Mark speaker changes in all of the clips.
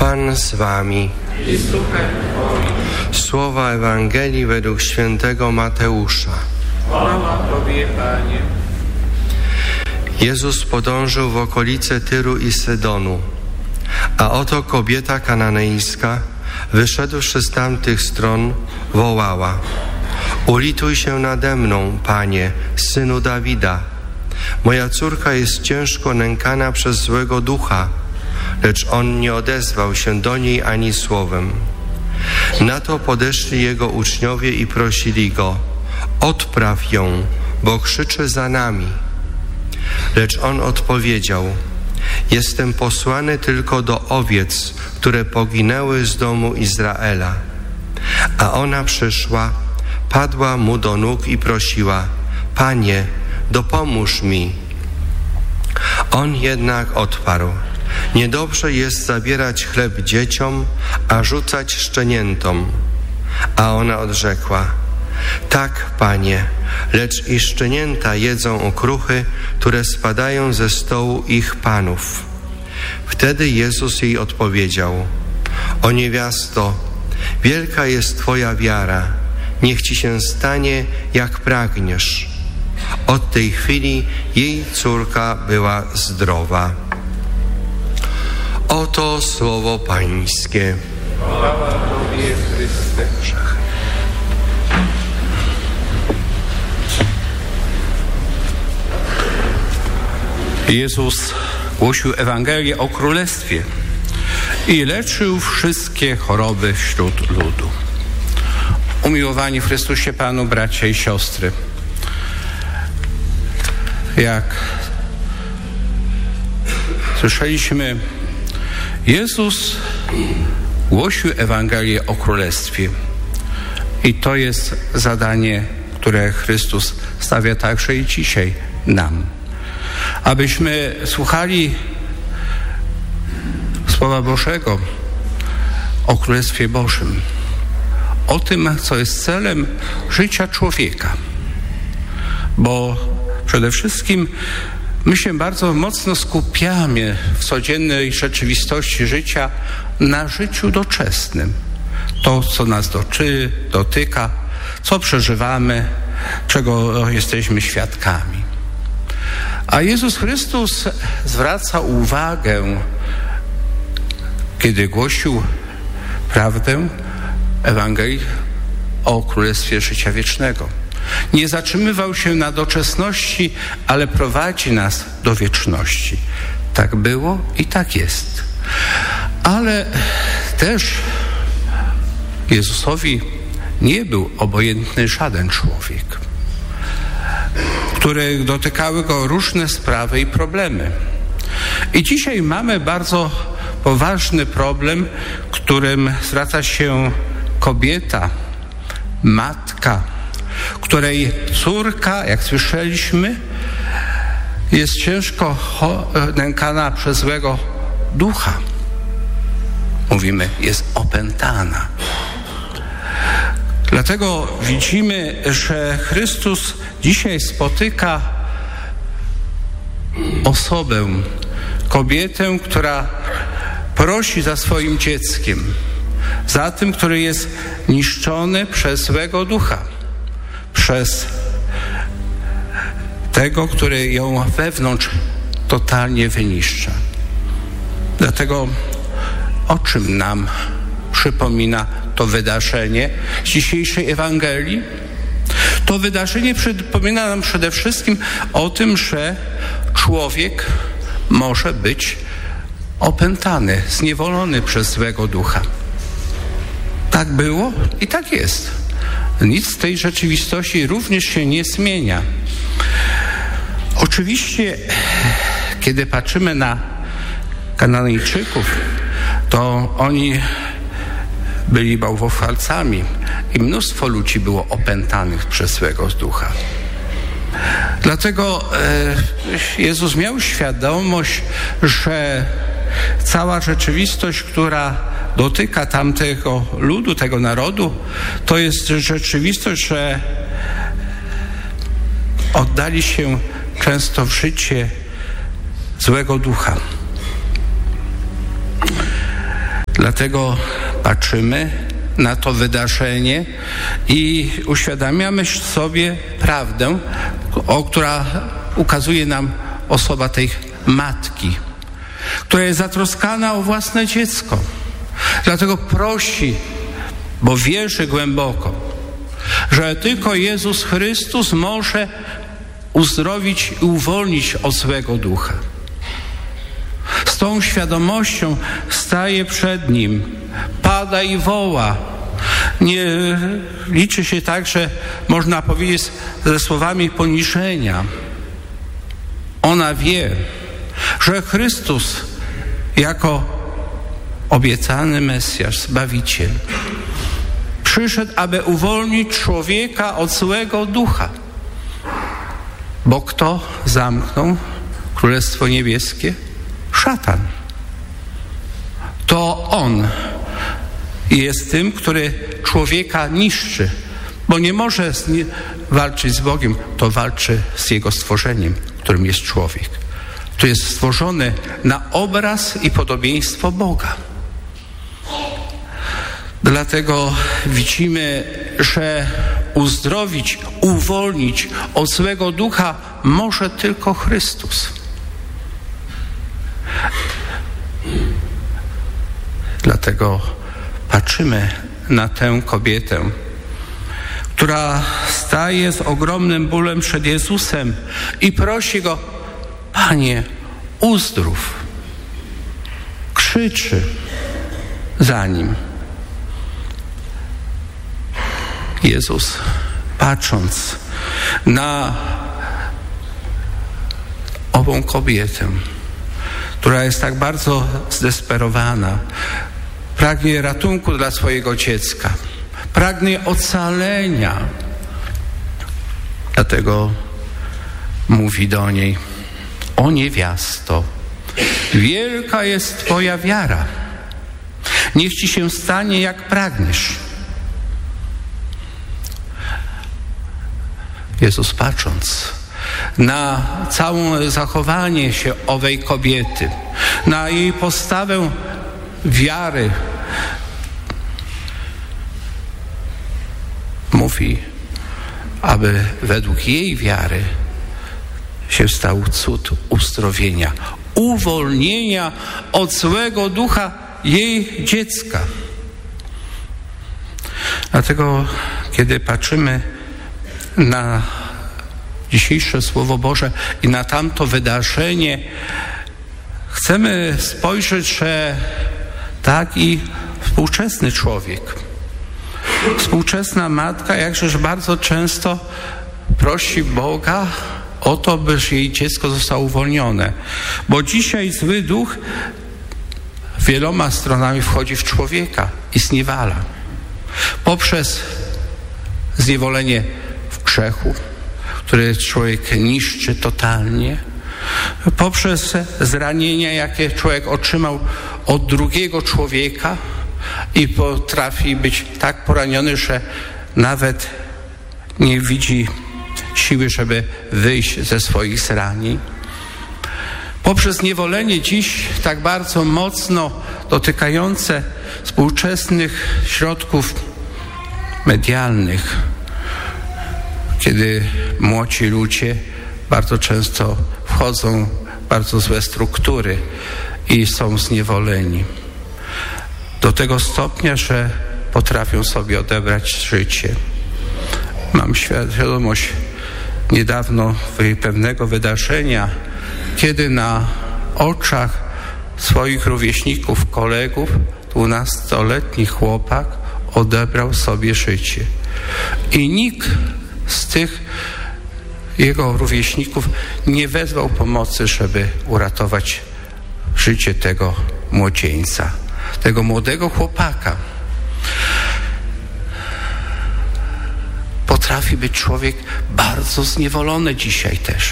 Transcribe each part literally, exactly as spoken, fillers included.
Speaker 1: Pan z wami.
Speaker 2: I z duchem Twoim.
Speaker 1: Słowa Ewangelii według świętego Mateusza.
Speaker 2: Chwała Tobie, Panie.
Speaker 1: Jezus podążył w okolice Tyru i Sydonu, a oto kobieta kananejska, wyszedłszy z tamtych stron, wołała: ulituj się nade mną, Panie, Synu Dawida. Moja córka jest ciężko nękana przez złego ducha. Lecz on nie odezwał się do niej ani słowem. Na to podeszli jego uczniowie i prosili go: odpraw ją, bo krzyczy za nami. Lecz on odpowiedział: jestem posłany tylko do owiec, które poginęły z domu Izraela. A ona przyszła, padła mu do nóg i prosiła: Panie, dopomóż mi. On jednak odparł: niedobrze jest zabierać chleb dzieciom, a rzucać szczeniętom. A ona odrzekła: tak, Panie, lecz i szczenięta jedzą okruchy, które spadają ze stołu ich panów. Wtedy Jezus jej odpowiedział: o niewiasto, wielka jest Twoja wiara, niech Ci się stanie, jak pragniesz. Od tej chwili jej córka była zdrowa. Oto słowo Pańskie.
Speaker 2: Chwała Tobie, Chryste.
Speaker 3: Jezus głosił Ewangelię o Królestwie i leczył wszystkie choroby wśród ludu. Umiłowani w Chrystusie Panu, bracia i siostry, jak słyszeliśmy, Jezus głosił Ewangelię o Królestwie i to jest zadanie, które Chrystus stawia także i dzisiaj nam. Abyśmy słuchali Słowa Bożego o Królestwie Bożym, o tym, co jest celem życia człowieka. Bo przede wszystkim my się bardzo mocno skupiamy w codziennej rzeczywistości życia na życiu doczesnym. To, co nas doczy, dotyka, co przeżywamy, czego jesteśmy świadkami. A Jezus Chrystus zwraca uwagę, kiedy głosił prawdę Ewangelii o Królestwie Życia Wiecznego. Nie zatrzymywał się na doczesności, ale prowadzi nas do wieczności. Tak było i tak jest. Ale też Jezusowi nie był obojętny żaden człowiek, które dotykały go różne sprawy i problemy. I dzisiaj mamy bardzo poważny problem, którym zwraca się kobieta, matka, której córka, jak słyszeliśmy, jest ciężko nękana przez złego ducha. Mówimy, jest opętana. Dlatego widzimy, że Chrystus dzisiaj spotyka osobę, kobietę, która prosi za swoim dzieckiem, za tym, który jest niszczony przez złego ducha, przez tego, który ją wewnątrz totalnie wyniszcza. Dlatego o czym nam przypomina to wydarzenie z dzisiejszej Ewangelii? To wydarzenie przypomina nam przede wszystkim o tym, że człowiek może być opętany, zniewolony przez złego ducha. Tak było i tak jest. Nic z tej rzeczywistości również się nie zmienia. Oczywiście, kiedy patrzymy na Kananejczyków, to oni byli bałwochwalcami i mnóstwo ludzi było opętanych przez złego ducha. Dlatego e, Jezus miał świadomość, że cała rzeczywistość, która dotyka tamtego ludu, tego narodu, to jest rzeczywistość, że oddali się często w życie złego ducha. Dlatego patrzymy na to wydarzenie i uświadamiamy sobie prawdę, o która ukazuje nam osoba tej matki, która jest zatroskana o własne dziecko. Dlatego prosi, bo wierzy głęboko, że tylko Jezus Chrystus może uzdrowić i uwolnić od złego ducha. Z tą świadomością staje przed Nim, pada i woła. Nie liczy się także, można powiedzieć, ze słowami poniżenia. Ona wie, że Chrystus jako obiecany Mesjasz, Zbawiciel, przyszedł, aby uwolnić człowieka od złego ducha. Bo kto zamknął Królestwo Niebieskie? Szatan. To on jest tym, który człowieka niszczy, bo nie może walczyć z Bogiem, to walczy z Jego stworzeniem, którym jest człowiek. To jest stworzony na obraz i podobieństwo Boga. Dlatego widzimy, że uzdrowić, uwolnić od złego ducha może tylko Chrystus. Dlatego patrzymy na tę kobietę, która staje z ogromnym bólem przed Jezusem i prosi Go: Panie, uzdrów. Krzyczy za Nim. Jezus, patrząc na ową kobietę, która jest tak bardzo zdesperowana, pragnie ratunku dla swojego dziecka, pragnie ocalenia. Dlatego mówi do niej: o niewiasto, wielka jest Twoja wiara. Niech Ci się stanie, jak pragniesz. Jezus, patrząc na całe zachowanie się owej kobiety, na jej postawę wiary, mówi, aby według jej wiary się stał cud uzdrowienia, uwolnienia od złego ducha jej dziecka. Dlatego, kiedy patrzymy na dzisiejsze Słowo Boże i na tamto wydarzenie, chcemy spojrzeć, że tak i współczesny człowiek, współczesna matka jakżeż bardzo często prosi Boga o to, byż jej dziecko zostało uwolnione. Bo dzisiaj zły duch wieloma stronami wchodzi w człowieka i zniewala. Poprzez zniewolenie w grzechu, który człowiek niszczy totalnie, poprzez zranienia, jakie człowiek otrzymał od drugiego człowieka i potrafi być tak poraniony, że nawet nie widzi siły, żeby wyjść ze swoich zranień. Poprzez niewolenie dziś tak bardzo mocno dotykające współczesnych środków medialnych, kiedy młodzi ludzie bardzo często wchodzą w bardzo złe struktury i są zniewoleni. Do tego stopnia, że potrafią sobie odebrać życie. Mam świadomość niedawno pewnego wydarzenia, kiedy na oczach swoich rówieśników, kolegów, dwunastoletni chłopak odebrał sobie życie. I nikt z tych jego rówieśników nie wezwał pomocy, żeby uratować życie tego młodzieńca, tego młodego chłopaka. Potrafi być człowiek bardzo zniewolony dzisiaj też.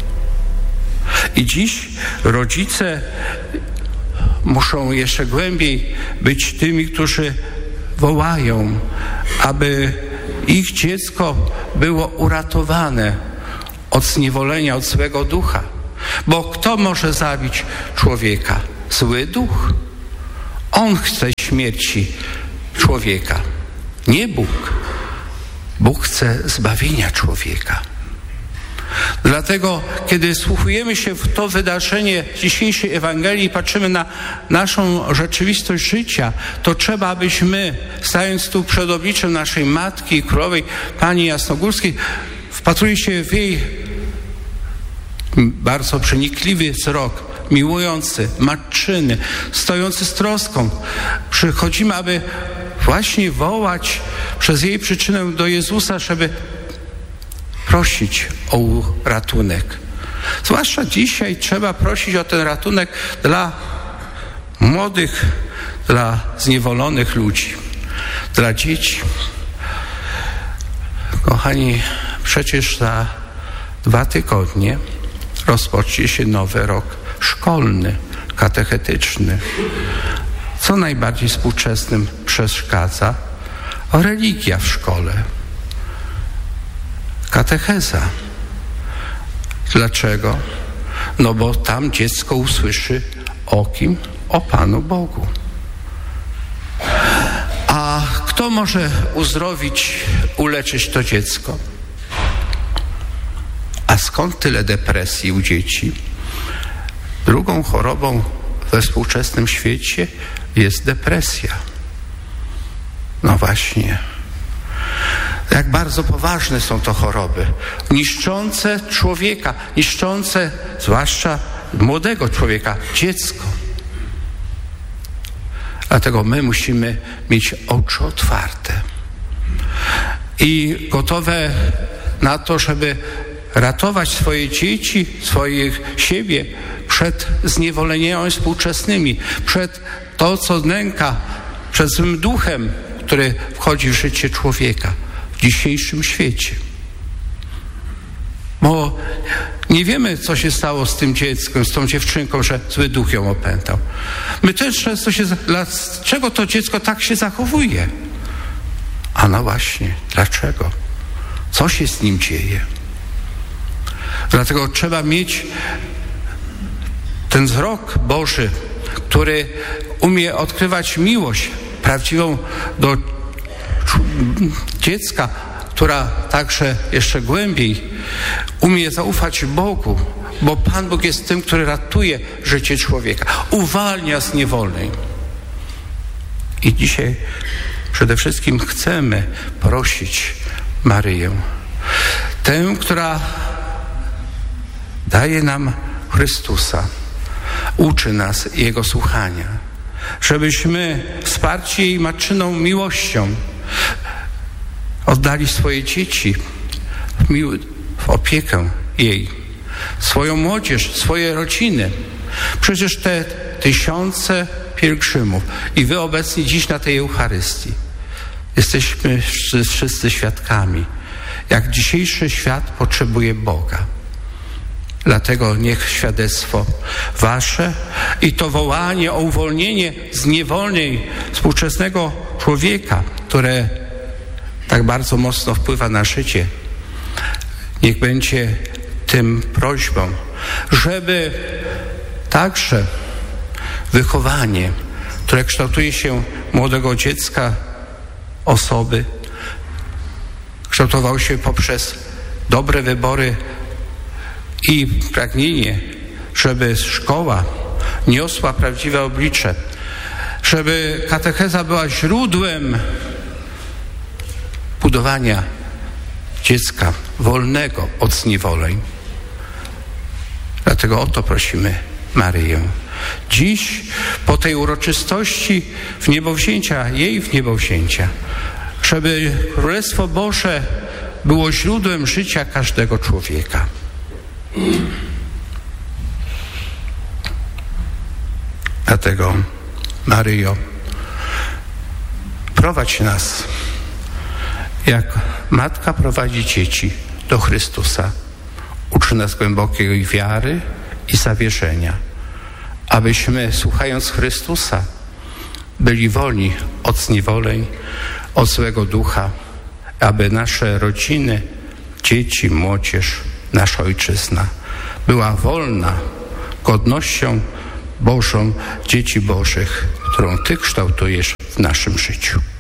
Speaker 3: I dziś rodzice muszą jeszcze głębiej być tymi, którzy wołają, aby ich dziecko było uratowane od zniewolenia, od złego ducha. Bo kto może zabić człowieka? Zły duch. On On chce śmierci człowieka, nie Bóg. Bóg chce zbawienia człowieka. Dlatego, kiedy wsłuchujemy się w to wydarzenie dzisiejszej Ewangelii i patrzymy na naszą rzeczywistość życia, to trzeba, abyśmy, stając tu przed obliczem naszej Matki Królowej, Pani Jasnogórskiej, wpatruli się w jej bardzo przenikliwy wzrok, miłujący, matczyny, stojący z troską. Przychodzimy, aby właśnie wołać przez jej przyczynę do Jezusa, żeby prosić o ratunek. Zwłaszcza dzisiaj trzeba prosić o ten ratunek dla młodych, dla zniewolonych ludzi, dla dzieci. Kochani, przecież za dwa tygodnie rozpocznie się nowy rok szkolny, katechetyczny. Co najbardziej współczesnym przeszkadza? Religia w szkole. Katecheza. Dlaczego? No bo tam dziecko usłyszy o kim? O Panu Bogu. A kto może uzdrowić, uleczyć to dziecko? A skąd tyle depresji u dzieci? Drugą chorobą we współczesnym świecie jest depresja. No właśnie. Jak bardzo poważne są to choroby, niszczące człowieka, niszczące zwłaszcza młodego człowieka, dziecko. Dlatego my musimy mieć oczy otwarte i gotowe na to, żeby ratować swoje dzieci, swoich siebie przed zniewoleniami współczesnymi, przed to, co nęka, przed złym duchem, który wchodzi w życie człowieka w dzisiejszym świecie. Bo nie wiemy, co się stało z tym dzieckiem, z tą dziewczynką, że zły duch ją opętał. My też często się... Dlaczego to dziecko tak się zachowuje? A no właśnie, dlaczego? Co się z nim dzieje? Dlatego trzeba mieć ten wzrok Boży, który umie odkrywać miłość prawdziwą do dziecka, która także jeszcze głębiej umie zaufać Bogu, bo Pan Bóg jest tym, który ratuje życie człowieka, uwalnia z niewolnej. I dzisiaj przede wszystkim chcemy prosić Maryję, tę, która daje nam Chrystusa, uczy nas Jego słuchania, żebyśmy wsparci jej matczyną miłością oddali swoje dzieci w, mił- w opiekę jej, swoją młodzież, swoje rodziny. Przecież te tysiące pielgrzymów i wy obecni dziś na tej Eucharystii jesteśmy wszyscy świadkami, jak dzisiejszy świat potrzebuje Boga. Dlatego niech świadectwo wasze i to wołanie o uwolnienie z niewolnej współczesnego człowieka, które tak bardzo mocno wpływa na życie, niech będzie tym prośbą, żeby także wychowanie, które kształtuje się młodego dziecka, osoby, kształtowało się poprzez dobre wybory i pragnienie, żeby szkoła niosła prawdziwe oblicze, żeby katecheza była źródłem budowania dziecka wolnego od zniewoleń. Dlatego o to prosimy Maryję. Dziś, po tej uroczystości wniebowzięcia, jej wniebowzięcia, żeby Królestwo Boże było źródłem życia każdego człowieka. Dlatego, Maryjo, prowadź nas, jak matka prowadzi dzieci do Chrystusa. Uczy nas głębokiej wiary i zawierzenia, abyśmy, słuchając Chrystusa, byli wolni od zniewoleń, od złego ducha, aby nasze rodziny, dzieci, młodzież, nasza ojczyzna była wolna godnością Bożą dzieci Bożych którą Ty kształtujesz w naszym życiu.